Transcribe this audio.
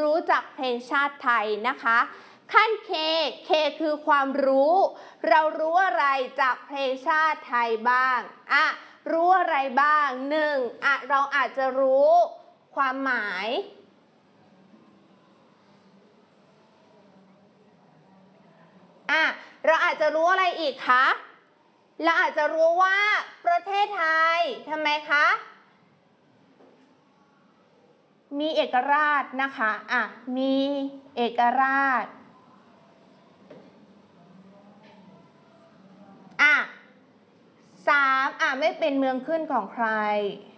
รู้จักเพลงชาติไทยนะคะขั้น K คือความรู้เรารู้อะไรจากเพลงชาติไทยบ้างรู้อะไรบ้าง1เราอาจจะรู้ความหมายเราอาจจะรู้อะไรอีกคะเราอาจจะรู้ว่าประเทศไทยทำไมคะมีเอกราชนะคะมีเอกราช3ไม่เป็นเมืองขึ้นของใคร